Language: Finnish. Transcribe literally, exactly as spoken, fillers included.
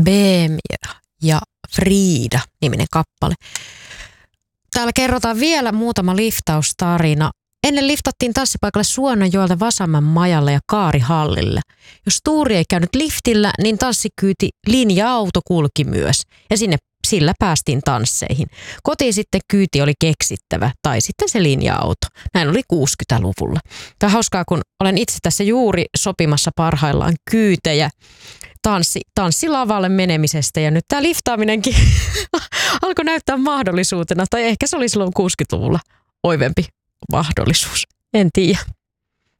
Beem ja Frida-niminen kappale. Täällä kerrotaan vielä muutama liftaustarina. Ennen liftattiin tanssipaikalle Suonenjoelta Vasamman majalle ja Kaarihallille. Jos tuuri ei käynyt liftillä, niin tanssikyyti linja-auto kulki myös ja sinne sillä päästiin tansseihin. Kotiin sitten kyyti oli keksittävä tai sitten se linja-auto. Näin oli kuusikymmentäluvulla. Tämä on hauskaa, kun olen itse tässä juuri sopimassa parhaillaan kyytejä tanssi, tanssilavalle menemisestä ja nyt tämä liftaaminenkin alkoi näyttää mahdollisuutena tai ehkä se oli silloin kuusikymmentäluvulla oivempi mahdollisuus. En tiedä.